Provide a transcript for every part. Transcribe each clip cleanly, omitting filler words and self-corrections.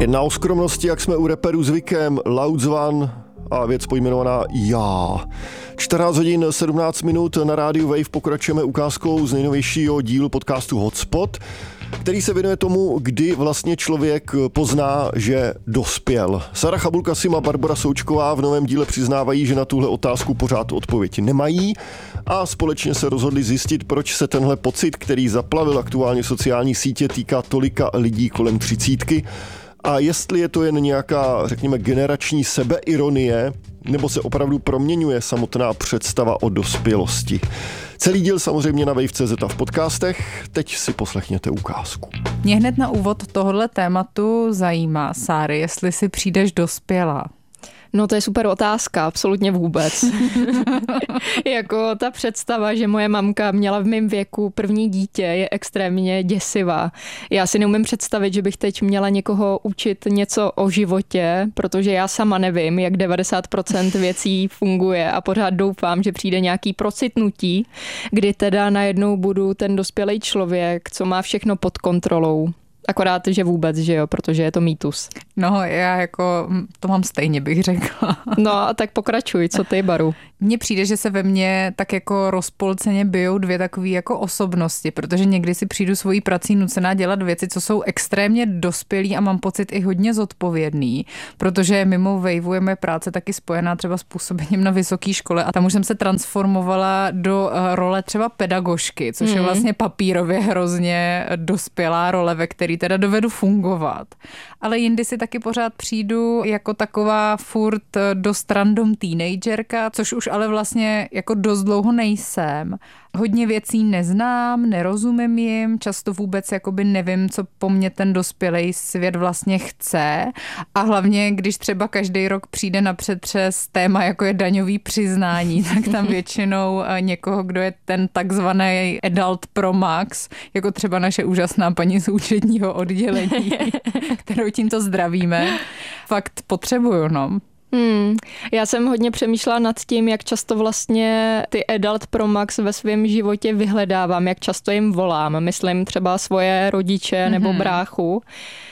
Jedna o skromnosti, jak jsme u reperů zvykem, Loud One a věc pojmenovaná Já. 14 hodin 17 minut na rádiu Wave pokračujeme ukázkou z nejnovějšího dílu podcastu Hotspot, který se věnuje tomu, kdy vlastně člověk pozná, že dospěl. Sara Chabulkasim a Barbora Součková v novém díle přiznávají, že na tuhle otázku pořád odpověď nemají a společně se rozhodli zjistit, proč se tenhle pocit, který zaplavil aktuálně sociální sítě, týká tolika lidí kolem 30. A jestli je to jen nějaká, řekněme, generační sebeironie, nebo se opravdu proměňuje samotná představa o dospělosti. Celý díl samozřejmě na Wave.cz a v podcastech. Teď si poslechněte ukázku. Mě hned na úvod tohohle tématu zajímá, Sáry, jestli si přijdeš dospělá. No to je super otázka, absolutně vůbec. Jako ta představa, že moje mamka měla v mém věku první dítě, je extrémně děsivá. Já si neumím představit, že bych teď měla někoho učit něco o životě, protože já sama nevím, jak 90% věcí funguje a pořád doufám, že přijde nějaký procitnutí, kdy teda najednou budu ten dospělý člověk, co má všechno pod kontrolou. Akorát, že vůbec, že jo, protože je to mýtus. No, já jako to mám stejně, bych řekla. No a tak pokračuj, co ty, Baru? Mně přijde, že se ve mně tak jako rozpolceně bijou dvě takové jako osobnosti, protože někdy si přijdu svojí prací nucená dělat věci, co jsou extrémně dospělý a mám pocit i hodně zodpovědný, protože mimo Waveu je moje práce taky spojená třeba s působením na vysoké škole a tam už jsem se transformovala do role třeba pedagožky, což je vlastně papírově hrozně dospělá role, ve který teda dovedu fungovat. Ale jindy si taky pořád přijdu jako taková furt dost random teenagerka, což už ale vlastně jako dost dlouho nejsem. Hodně věcí neznám, nerozumím jim, často vůbec jakoby nevím, co po mně ten dospělej svět vlastně chce. A hlavně, když třeba každý rok přijde na přetřes téma, jako je daňový přiznání, tak tam většinou někoho, kdo je ten takzvaný adult pro max, jako třeba naše úžasná paní z účetního oddělení, kterou tímto zdravíme, fakt potřebuju, no. Já jsem hodně přemýšlela nad tím, jak často vlastně ty Adult Pro Max ve svém životě vyhledávám, jak často jim volám. Myslím třeba svoje rodiče nebo bráchu.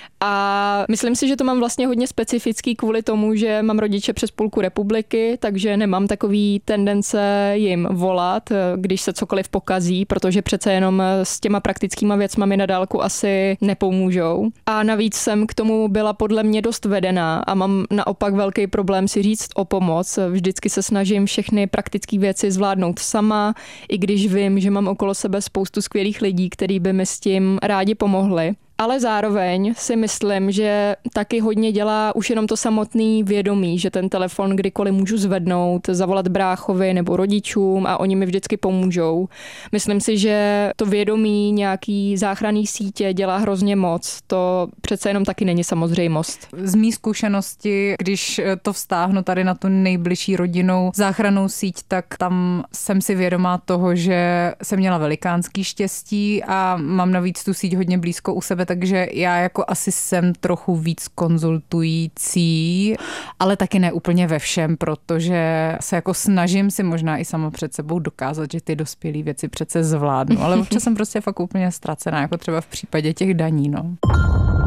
A myslím si, že to mám vlastně hodně specifický kvůli tomu, že mám rodiče přes půlku republiky, takže nemám takový tendence jim volat, když se cokoliv pokazí, protože přece jenom s těma praktickýma věcma mi na dálku asi nepomůžou. A navíc jsem k tomu byla podle mě dost vedená a mám naopak velký problém si říct o pomoc. Vždycky se snažím všechny praktické věci zvládnout sama, i když vím, že mám okolo sebe spoustu skvělých lidí, kteří by mi s tím rádi pomohli. Ale zároveň si myslím, že taky hodně dělá už jenom to samotný vědomí, že ten telefon kdykoliv můžu zvednout, zavolat bráchovi nebo rodičům a oni mi vždycky pomůžou. Myslím si, že to vědomí nějaký záchranný sítě dělá hrozně moc. To přece jenom taky není samozřejmost. Z mý zkušenosti, když to vztáhnu tady na tu nejbližší rodinnou záchrannou síť, tak tam jsem si vědomá toho, že jsem měla velikánský štěstí a mám navíc tu síť hodně blízko u sebe, takže já jako asi jsem trochu víc konzultující, ale taky ne úplně ve všem, protože se jako snažím si možná i sama před sebou dokázat, že ty dospělé věci přece zvládnu, ale občas jsem prostě fakt úplně ztracená, jako třeba v případě těch daní, no.